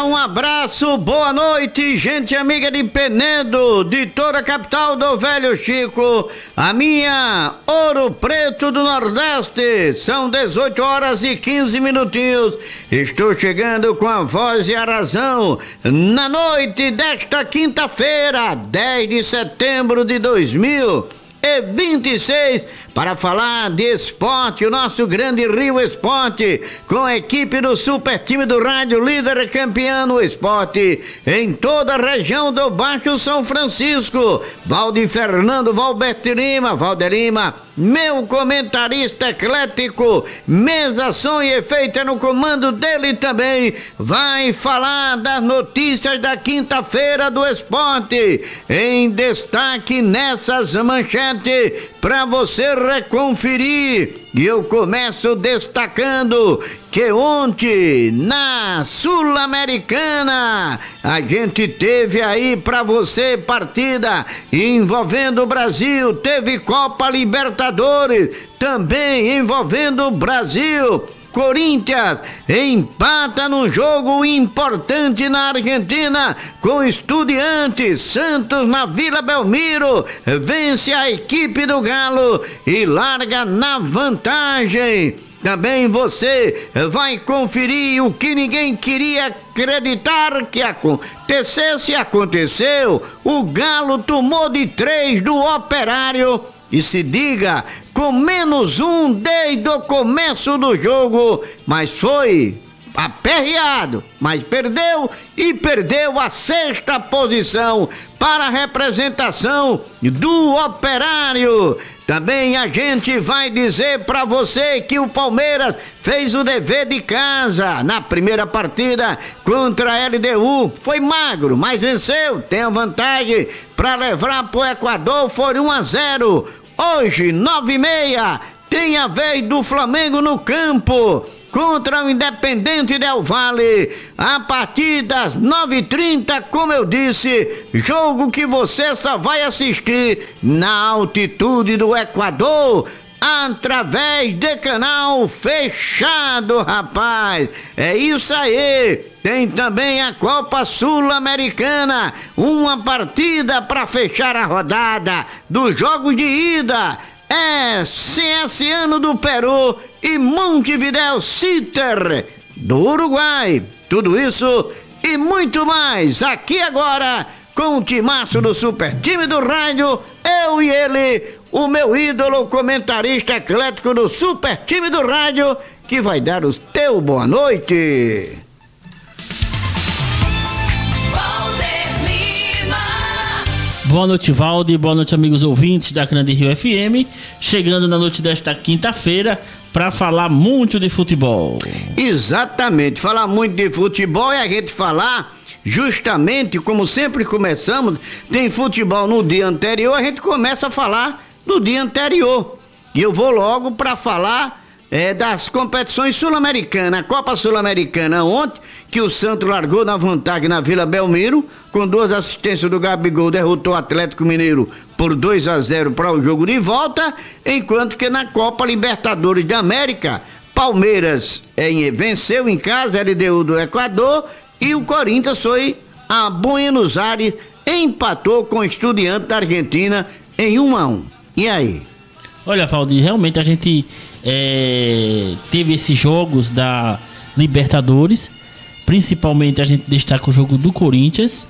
um abraço, boa noite, gente amiga de Penedo, de toda a capital do Velho Chico, a minha Ouro Preto do Nordeste. São 18 horas e 15 minutinhos. Estou chegando com a voz e a razão na noite desta quinta-feira, 10 de setembro de 2026, para falar de esporte, o nosso grande Rio Esporte, com a equipe do super time do rádio, líder e campeão no esporte, em toda a região do Baixo São Francisco. Valdir Fernando, Valder Lima, meu comentarista eclético, mesa, som e efeito no comando dele também, vai falar das notícias da quinta-feira do esporte, em destaque nessas manchetes, para você reconferir. E eu começo destacando que ontem na Sul-Americana a gente teve aí para você partida envolvendo o Brasil, teve Copa Libertadores também envolvendo o Brasil. Corinthians empata num jogo importante na Argentina com Estudiantes. Santos na Vila Belmiro vence a equipe do Galo e larga na vantagem. Também você vai conferir o que ninguém queria acreditar que acontecesse, aconteceu. O Galo tomou de 3 do Operário e se diga, com -1 desde o começo do jogo, mas foi aperreado, mas perdeu a 6ª posição para a representação do Operário. Também a gente vai dizer para você que o Palmeiras fez o dever de casa na primeira partida contra a LDU. Foi magro, mas venceu, tem a vantagem para levar pro Equador, foi 1-0. Hoje, 9h30, tem a vez do Flamengo no campo contra o Independente Del Valle, a partir das 9h30, como eu disse, jogo que você só vai assistir na altitude do Equador, através de canal fechado, rapaz. É isso aí. Tem também a Copa Sul-Americana, uma partida para fechar a rodada dos jogos de ida. É CSN do Peru e Montevideo City do Uruguai. Tudo isso e muito mais aqui agora com o timaço do super time do rádio, eu e ele, o meu ídolo comentarista eclético do super time do rádio, que vai dar o teu boa noite. Boa noite, Valdir. Boa noite, amigos ouvintes da Grande Rio FM. Chegando na noite desta quinta-feira para falar muito de futebol. Exatamente, falar muito de futebol é a gente falar justamente como sempre começamos. Tem futebol no dia anterior, a gente começa a falar do dia anterior. E eu vou logo para falar das competições sul-americanas. A Copa Sul-Americana ontem, que o Santos largou na vantagem na Vila Belmiro, com 2 assistências do Gabigol, derrotou o Atlético Mineiro por 2-0 para o jogo de volta, enquanto que na Copa Libertadores da América, Palmeiras venceu em casa a LDU do Equador e o Corinthians foi a Buenos Aires, empatou com o Estudiantes da Argentina em 1-1. E aí? Olha, Valdir, realmente a gente teve esses jogos da Libertadores. Principalmente a gente destaca o jogo do Corinthians,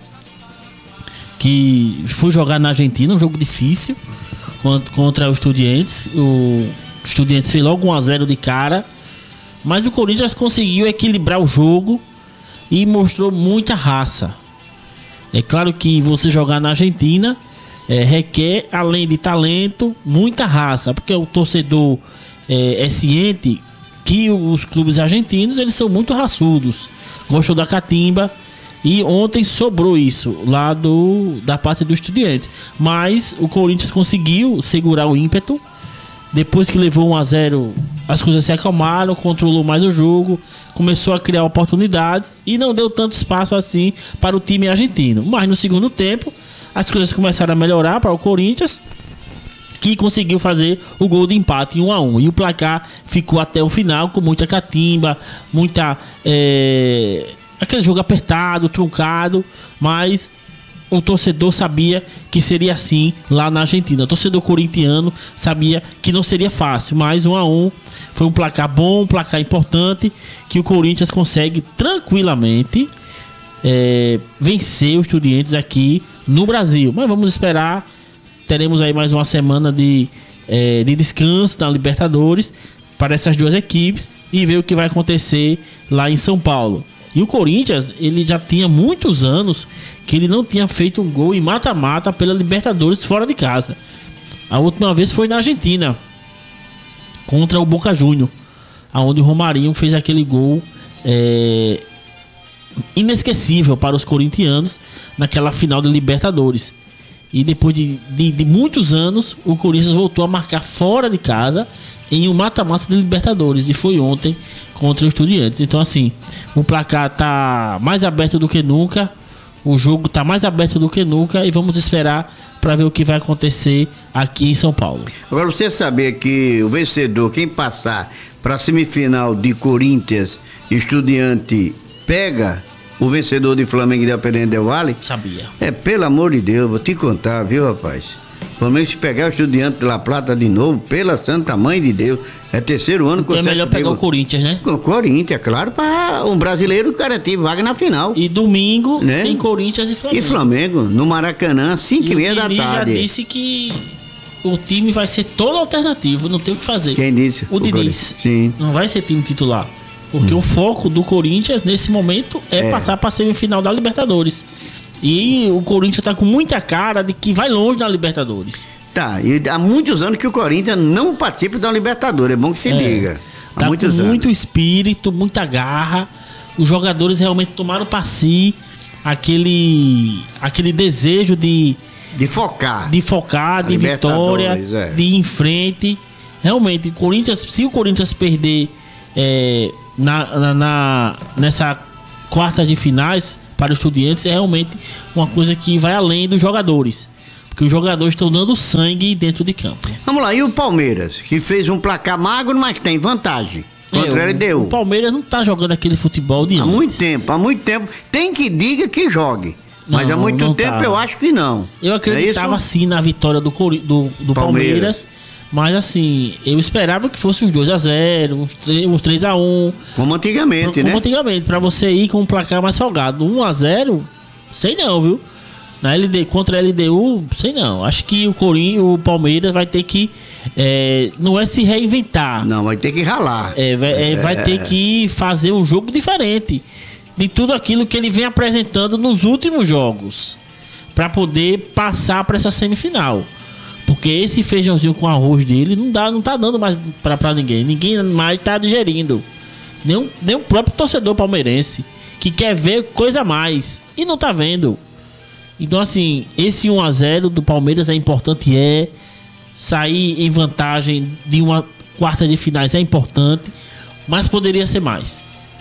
que foi jogar na Argentina, um jogo difícil contra o Estudiantes. O Estudiantes fez logo 1-0 de cara, mas o Corinthians conseguiu equilibrar o jogo e mostrou muita raça. É claro que você jogar na Argentina requer, além de talento, muita raça, porque o torcedor é ciente que os clubes argentinos, eles são muito raçudos, gostam da catimba, e ontem sobrou isso lá da parte do Estudiantes, mas o Corinthians conseguiu segurar o ímpeto. Depois que levou 1-0, as coisas se acalmaram, controlou mais o jogo, começou a criar oportunidades e não deu tanto espaço assim para o time argentino. Mas no segundo tempo as coisas começaram a melhorar para o Corinthians, que conseguiu fazer o gol de empate em 1-1. E o placar ficou até o final com muita catimba, muita aquele jogo apertado, truncado, mas o torcedor sabia que seria assim lá na Argentina. O torcedor corintiano sabia que não seria fácil, mas 1-1 foi um placar bom, um placar importante, que o Corinthians consegue tranquilamente vencer os Estudiantes aqui no Brasil. Mas vamos esperar, teremos aí mais uma semana de descanso na Libertadores para essas duas equipes e ver o que vai acontecer lá em São Paulo. E o Corinthians, ele já tinha muitos anos que ele não tinha feito um gol em mata-mata pela Libertadores fora de casa. A última vez foi na Argentina, contra o Boca Juniors, onde o Romarinho fez aquele gol inesquecível para os corintianos naquela final da Libertadores. E depois de muitos anos, o Corinthians voltou a marcar fora de casa em um mata-mata de Libertadores, e foi ontem contra os Estudiantes. Então, assim, o placar tá mais aberto do que nunca, o jogo tá mais aberto do que nunca, e vamos esperar para ver o que vai acontecer aqui em São Paulo. Agora, você sabia que o vencedor, quem passar para a semifinal de Corinthians e Estudiante, pega o vencedor de Flamengo e Independente Del Valle? Sabia. Pelo amor de Deus, vou te contar, viu, rapaz? Flamengo, se pegar o Estudiante de La Plata de novo, pela santa mãe de Deus, é terceiro ano então é melhor pegar o Corinthians, né? O Corinthians, claro, para um brasileiro garantir vaga na final. E domingo, né, tem Corinthians e Flamengo. E Flamengo, no Maracanã, 5h30 da tarde. Já disse que o time vai ser todo alternativo, não tem o que fazer. Quem disse? O Diniz. Sim. Não vai ser time titular. Porque o foco do Corinthians nesse momento é passar para a semifinal da Libertadores. E o Corinthians tá com muita cara de que vai longe da Libertadores. Tá, e há muitos anos que o Corinthians não participa da Libertadores, é bom que se diga. Há tá muitos com anos. muito espírito, muita garra. Os jogadores realmente tomaram para si aquele desejo de focar. De vitória, de ir em frente. Realmente, se o Corinthians perder nessa quarta de finais para os Estudiantes, é realmente uma coisa que vai além dos jogadores, porque os jogadores estão dando sangue dentro de campo. Vamos lá, e o Palmeiras, que fez um placar magro, mas tem vantagem contra a LDU. O Palmeiras não tá jogando aquele futebol de antes. Há muito tempo. Tem que diga que jogue, mas há muito tempo eu acho que não. Eu acreditava sim na vitória do Palmeiras. Mas assim, eu esperava que fosse uns 2-0, uns 3-1. Como antigamente, né? Como antigamente, pra você ir com um placar mais salgado. 1-0, sei não, viu? Contra a LDU, sei não. Acho que o Palmeiras vai ter que... não é se reinventar. Não, vai ter que ralar. Vai ter que fazer um jogo diferente de tudo aquilo que ele vem apresentando nos últimos jogos, pra poder passar pra essa semifinal. Porque esse feijãozinho com arroz dele não tá dando mais pra ninguém. Ninguém mais tá digerindo. Nem o próprio torcedor palmeirense, que quer ver coisa a mais e não tá vendo. Então, assim, esse 1-0 do Palmeiras é importante, sair em vantagem de uma quarta de finais é importante, mas poderia ser mais.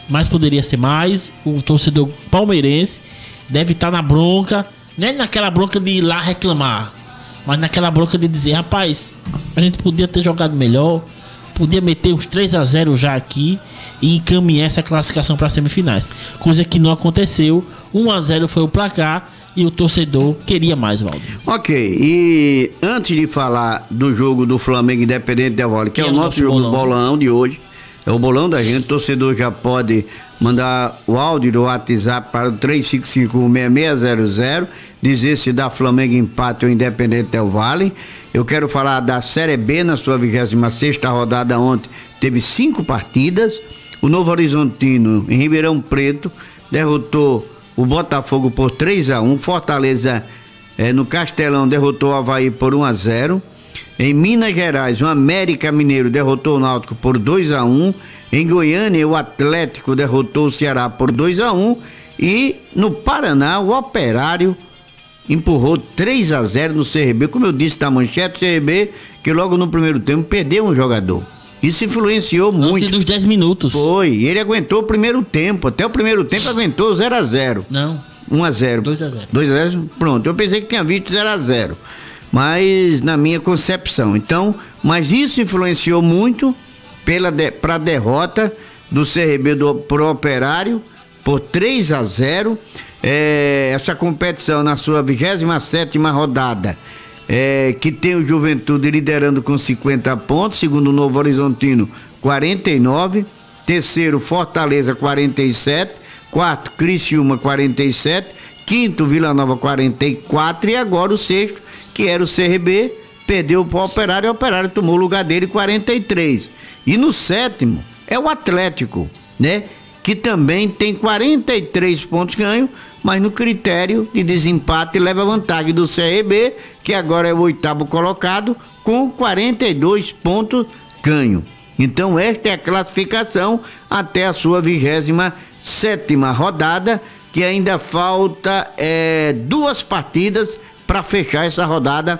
O torcedor palmeirense deve estar na bronca, não é naquela bronca de ir lá reclamar, mas naquela bronca de dizer, rapaz, a gente podia ter jogado melhor, podia meter uns 3-0 já aqui e encaminhar essa classificação para as semifinais. Coisa que não aconteceu. 1-0 foi o placar e o torcedor queria mais, Valdir. Ok, e antes de falar do jogo do Flamengo Independente Del Valle, que é o nosso jogo bolão de hoje, é o bolão da gente, o torcedor já pode mandar o áudio do WhatsApp para o 3551-6600, dizer se dá Flamengo empate ou Independente Del Valle. Eu quero falar da Série B na sua 26ª rodada. Ontem teve 5 partidas. O Novo Horizontino, em Ribeirão Preto, derrotou o Botafogo por 3-1. Fortaleza, no Castelão, derrotou o Avaí por 1-0. Em Minas Gerais, o América Mineiro derrotou o Náutico por 2-1. Em Goiânia, o Atlético derrotou o Ceará por 2-1. E no Paraná, o Operário empurrou 3-0 no CRB. Como eu disse na manchete, o CRB, que logo no primeiro tempo perdeu um jogador. Isso influenciou muito. Antes dos 10 minutos. Foi, ele aguentou o primeiro tempo. Até o primeiro tempo aguentou 0-0. Não. 1-0. 2-0. 2-0? Pronto, eu pensei que tinha visto 0-0. Mas na minha concepção. Então, mas isso influenciou muito para a derrota do CRB pro Operário por 3-0. Essa competição na sua 27ª rodada, que tem o Juventude liderando com 50 pontos, segundo o Novo Horizontino 49, terceiro Fortaleza 47, quarto Criciúma 47, quinto Vila Nova 44 e agora o sexto, que era o CRB, perdeu para o Operário e o Operário tomou o lugar dele 43. E no sétimo é o Atlético, né? Que também tem 43 pontos ganhos, mas no critério de desempate leva vantagem do CRB, que agora é o 8º colocado, com 42 pontos ganhos. Então esta é a classificação até a sua 27ª rodada, que ainda falta 2 partidas para fechar essa rodada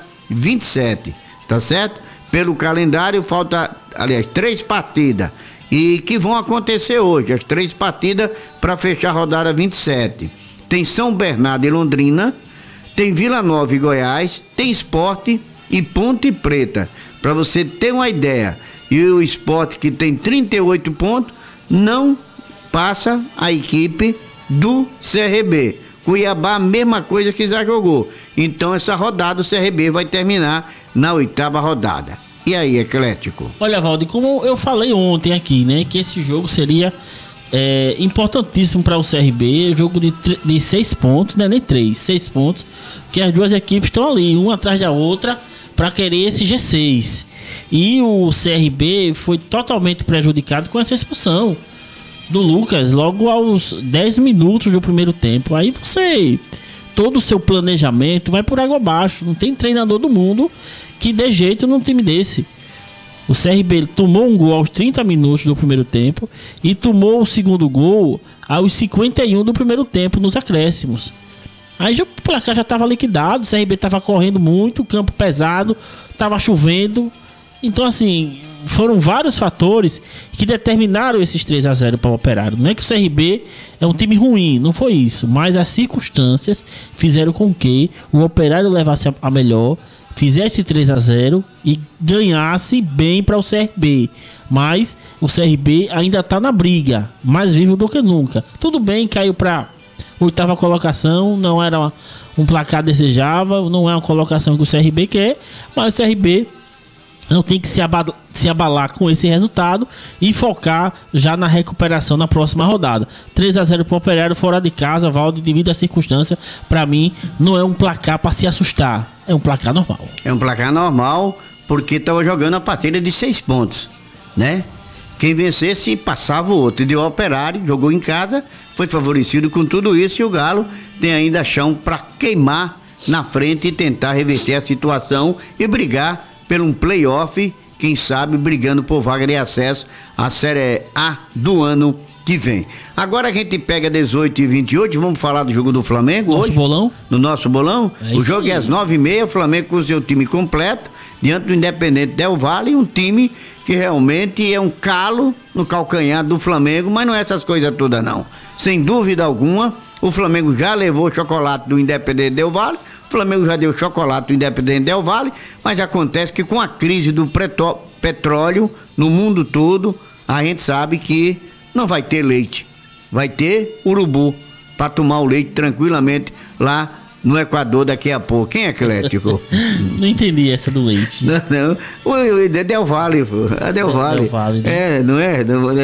27, tá certo? Pelo calendário falta, aliás, 3 partidas e que vão acontecer hoje, as 3 partidas para fechar a rodada 27. Tem São Bernardo e Londrina, tem Vila Nova e Goiás, tem Sport e Ponte Preta. Para você ter uma ideia, e o Sport, que tem 38 pontos, não passa a equipe do CRB. Cuiabá, mesma coisa que já jogou. Então essa rodada o CRB vai terminar na 8ª rodada. E aí, Eclético? Olha, Valdir, como eu falei ontem aqui, né, que esse jogo seria importantíssimo para o CRB, jogo de 6 pontos, né, nem 3, 6 pontos, que as duas equipes estão ali, uma atrás da outra, para querer esse G6. E o CRB foi totalmente prejudicado com essa expulsão do Lucas logo aos 10 minutos do primeiro tempo. Aí todo o seu planejamento vai por água abaixo. Não tem treinador do mundo que dê jeito num time desse. O CRB tomou um gol aos 30 minutos do primeiro tempo e tomou o segundo gol aos 51 do primeiro tempo nos acréscimos. Aí o placar já estava liquidado, o CRB estava correndo muito, campo pesado, estava chovendo. Então, assim, foram vários fatores que determinaram esses 3-0 para o Operário. Não é que o CRB é um time ruim, não foi isso. Mas as circunstâncias fizeram com que o Operário levasse a melhor, fizesse 3-0 e ganhasse bem para o CRB. Mas o CRB ainda está na briga, mais vivo do que nunca. Tudo bem, caiu para 8ª colocação, não era um placar desejável, não é uma colocação que o CRB quer, mas o CRB não tem que se abalar com esse resultado e focar já na recuperação na próxima rodada. 3-0 para o Operário fora de casa, Valde, devido à circunstância, para mim não é um placar para se assustar, é um placar normal. É um placar normal porque estava jogando a partida de 6 pontos, né? Quem vencesse passava o outro. E o Operário jogou em casa, foi favorecido com tudo isso e o Galo tem ainda chão para queimar na frente e tentar reverter a situação e brigar por um playoff, quem sabe brigando por vaga de acesso à Série A do ano que vem. Agora a gente pega 18 e 28, vamos falar do jogo do Flamengo nosso hoje? Bolão? No nosso bolão? O jogo é às 9h30, o Flamengo com seu time completo, diante do Independente Del Valle, um time que realmente é um calo no calcanhar do Flamengo, mas não é essas coisas todas não. Sem dúvida alguma, o Flamengo já levou chocolate do Independente Del Valle, o Flamengo já deu chocolate do Independente Del Valle, mas acontece que com a crise do petróleo no mundo todo, a gente sabe que não vai ter leite, vai ter urubu para tomar o leite tranquilamente lá no Equador daqui a pouco. Quem é Eclético? Não entendi essa do leite. Não. O Del Valle, pô. A Del Valle. Del Valle, né? Não é?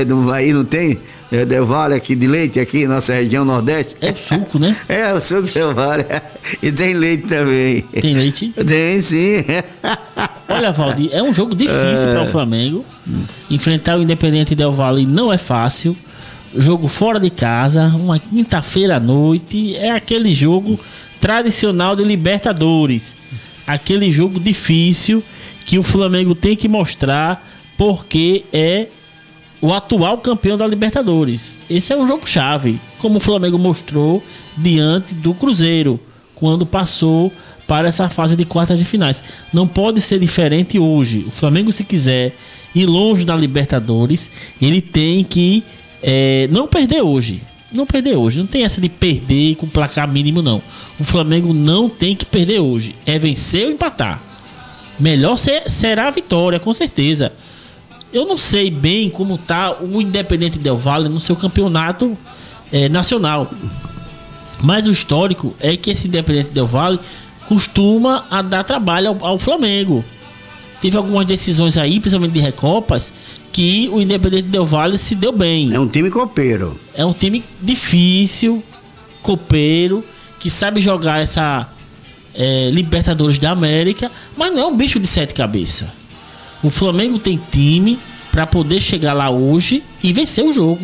Aí não tem? É Del Valle aqui de leite, aqui nossa região Nordeste. É o suco, né? É, o suco Del Valle. E tem leite também. Tem leite? Tem, sim. Olha, Valdir, é um jogo difícil para o Flamengo. Enfrentar o Independente Del Valle não é fácil. Jogo fora de casa, uma quinta-feira à noite. É aquele jogo tradicional de Libertadores, aquele jogo difícil que o Flamengo tem que mostrar porque é o atual campeão da Libertadores. Esse é um jogo chave, como o Flamengo mostrou diante do Cruzeiro quando passou para essa fase de quartas de finais. Não pode ser diferente hoje. O Flamengo, se quiser ir longe na Libertadores, ele tem que não perder hoje. Não perder hoje, não tem essa de perder com placar mínimo não. O Flamengo não tem que perder hoje, é vencer ou empatar. Melhor será a vitória, com certeza. Eu não sei bem como tá o Independente Del Valle no seu campeonato nacional. Mas o histórico é que esse Independente Del Valle costuma a dar trabalho ao Flamengo. Teve algumas decisões aí, principalmente de Recopas, que o Independente Del Valle se deu bem. É um time copeiro. É um time difícil, copeiro, que sabe jogar essa Libertadores da América, mas não é um bicho de 7 cabeças. O Flamengo tem time para poder chegar lá hoje e vencer o jogo.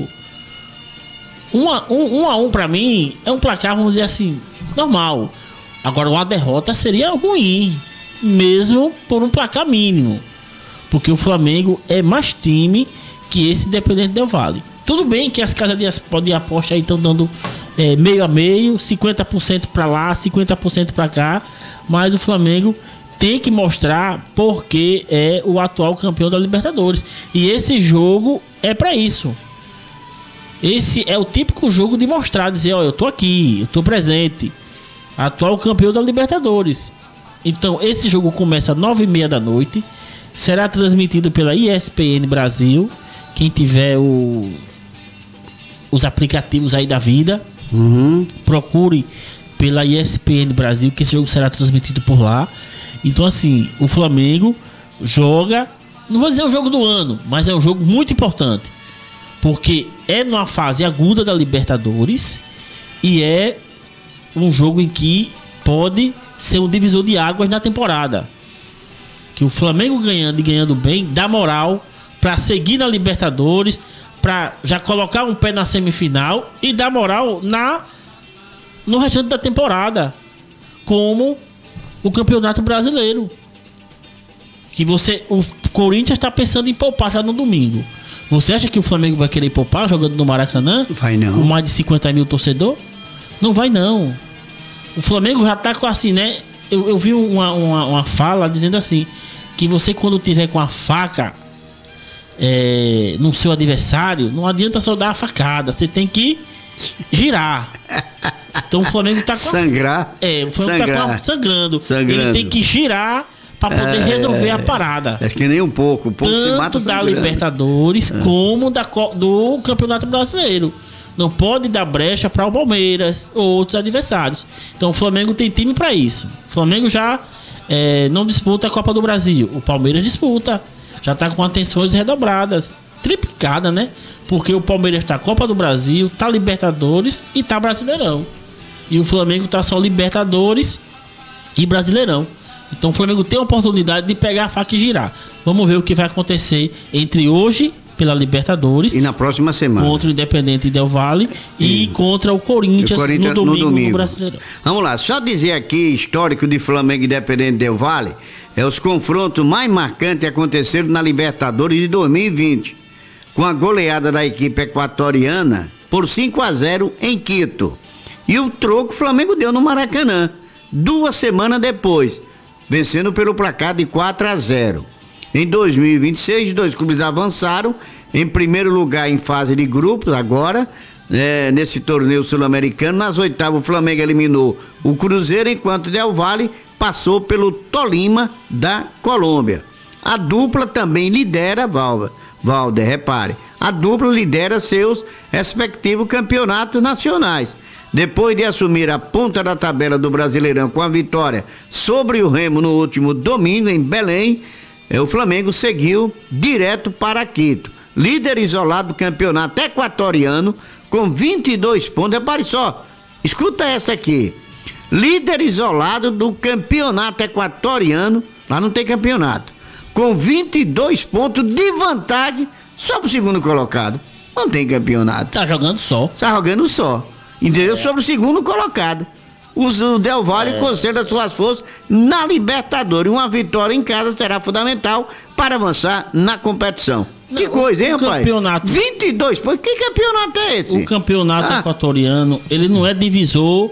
1-1 para mim é um placar, vamos dizer assim, normal. Agora uma derrota seria ruim, mesmo por um placar mínimo, porque o Flamengo é mais time que esse Independente Del Valle. Tudo bem que as casas de aposta aí estão dando meio a meio, 50% para lá, 50% para cá, mas o Flamengo tem que mostrar porque é o atual campeão da Libertadores. E esse jogo é para isso. Esse é o típico jogo de mostrar, dizer, ó, eu tô aqui, eu tô presente. Atual campeão da Libertadores. Então esse jogo começa às 9h30 da noite. Será transmitido pela ESPN Brasil. Quem tiver os aplicativos aí da vida, procure pela ESPN Brasil, que esse jogo será transmitido por lá. Então assim, o Flamengo joga, não vou dizer o jogo do ano, mas é um jogo muito importante, porque é numa fase aguda da Libertadores e é um jogo em que pode ser um divisor de águas na temporada. Que o Flamengo ganhando e ganhando bem dá moral para seguir na Libertadores, para já colocar um pé na semifinal e dar moral no restante da temporada, como o Campeonato Brasileiro, que o Corinthians está pensando em poupar já no domingo. Você acha que o Flamengo vai querer poupar jogando no Maracanã? Vai não. Com mais de 50 mil torcedores? Não vai não. O Flamengo já tá com assim, né? Eu vi uma fala dizendo assim, que você quando tiver com a faca no seu adversário, não adianta só dar a facada, você tem que girar. Então o Flamengo tá com sangrar. O Flamengo tá sangrando. Ele tem que girar para poder resolver a parada. É que nem um pouco se mata tanto da Libertadores como do Campeonato Brasileiro. Não pode dar brecha para o Palmeiras ou outros adversários. Então o Flamengo tem time para isso. O Flamengo já não disputa a Copa do Brasil. O Palmeiras disputa. Já está com atenções redobradas, triplicada, né? Porque o Palmeiras está Copa do Brasil, tá Libertadores e tá Brasileirão. E o Flamengo tá só Libertadores e Brasileirão. Então o Flamengo tem a oportunidade de pegar a faca e girar. Vamos ver o que vai acontecer entre hoje pela Libertadores e na próxima semana contra o Independente Del Valle e contra o Corinthians no domingo no Brasileirão. Vamos lá, só dizer aqui, histórico de Flamengo e Independente Del Valle, os confrontos mais marcantes aconteceram na Libertadores de 2020, com a goleada da equipe equatoriana por 5-0 em Quito. E o troco o Flamengo deu no Maracanã, 2 semanas depois, vencendo pelo placar de 4-0. Em 2026, 2 clubes avançaram em primeiro lugar em fase de grupos agora, nesse torneio sul-americano. Nas oitavas, o Flamengo eliminou o Cruzeiro, enquanto Del Valle passou pelo Tolima da Colômbia. A dupla também lidera, Valder, repare, a dupla lidera seus respectivos campeonatos nacionais. Depois de assumir a ponta da tabela do Brasileirão com a vitória sobre o Remo no último domingo em Belém, o Flamengo seguiu direto para Quito, líder isolado do campeonato equatoriano com 22 pontos. Repare só, escuta essa aqui: líder isolado do campeonato equatoriano, lá não tem campeonato, com 22 pontos de vantagem sobre o segundo colocado. Não tem campeonato. Tá jogando só. Entendeu? Sobre o segundo colocado. O Del Valle concentra suas forças na Libertadores. Uma vitória em casa será fundamental para avançar na competição. Que coisa, hein, rapaz? Campeonato. 22 pontos. Que campeonato é esse? O campeonato equatoriano, ele não é divisor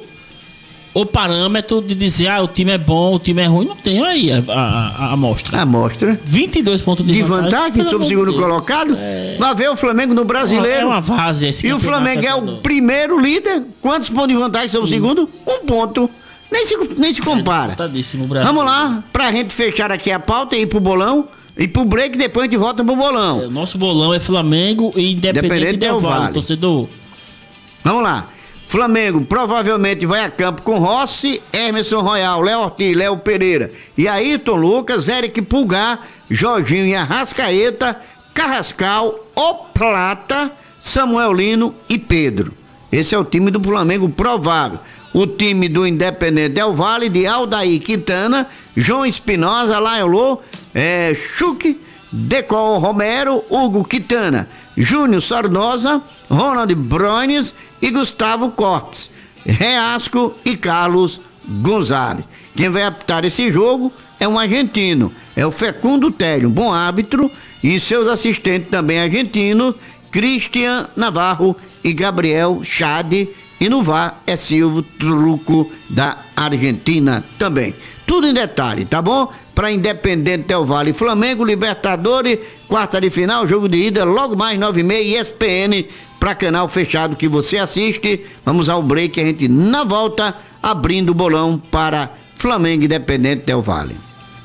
ou parâmetro de dizer, o time é bom, o time é ruim. Não tem aí a amostra. A amostra. 22 pontos de vantagem sobre o segundo colocado. Vai ver o Flamengo no Brasileiro. É uma várzea esse campeonato. E o Flamengo é o primeiro líder. Quantos pontos de vantagem sobre o segundo? 1 ponto. Nem se compara. Vamos lá, pra gente fechar aqui a pauta e ir pro bolão. E pro break, depois a gente volta pro bolão. O nosso bolão é Flamengo e Independente Del Valle, torcedor. Vamos lá. Flamengo provavelmente vai a campo com Rossi, Emerson Royal, Léo Ortiz, Léo Pereira e Ayrton Lucas, Eric Pulgar, Jorginho e Arrascaeta, Carrascal, O Plata, Samuel Lino e Pedro. Esse é o time do Flamengo provável. O time do Independente Del Valle, de Aldair Quintana, João Espinosa, Laiolô, Chuque, Decol Romero, Hugo Quintana, Júnior Sardosa, Ronald Brones e Gustavo Cortes, Reasco e Carlos Gonzalez. Quem vai apitar esse jogo é um argentino, é o Fecundo Télio, bom árbitro, e seus assistentes também argentinos, Cristian Navarro e Gabriel Chade, e no VAR é Silvio Truco da Argentina também. Tudo em detalhe, tá bom? Para Independente Del Valle, Flamengo, Libertadores, quarta de final, jogo de ida, logo mais 9h30, ESPN, para canal fechado que você assiste. Vamos ao break, a gente na volta, abrindo o bolão para Flamengo e Independente Del Valle.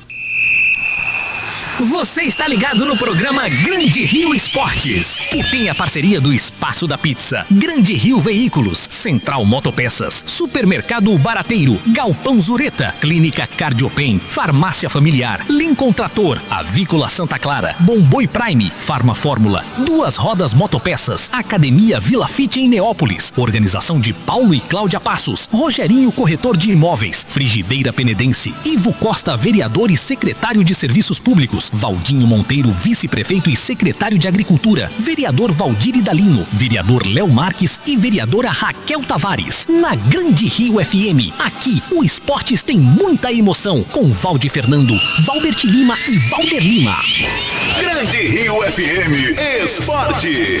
Você está ligado no programa Grande Rio Esportes e tem a parceria do Espaço da Pizza, Grande Rio Veículos, Central Motopeças, Supermercado Barateiro, Galpão Zureta, Clínica Cardiopen, Farmácia Familiar, Lincoln Trator, Avícola Santa Clara, Bomboi Prime, Farma Fórmula, Duas Rodas Motopeças, Academia Vila Fit em Neópolis, Organização de Paulo e Cláudia Passos, Rogerinho Corretor de Imóveis, Frigideira Penedense, Ivo Costa, vereador e secretário de Serviços Públicos, Valdinho Monteiro, vice-prefeito e secretário de Agricultura, vereador Valdir Idalino, vereador Léo Marques e vereadora Raquel Tavares. Na Grande Rio FM, aqui o Esportes tem muita emoção, com Valde Fernando, Valbert Lima e Valder Lima. Grande Rio FM Esporte.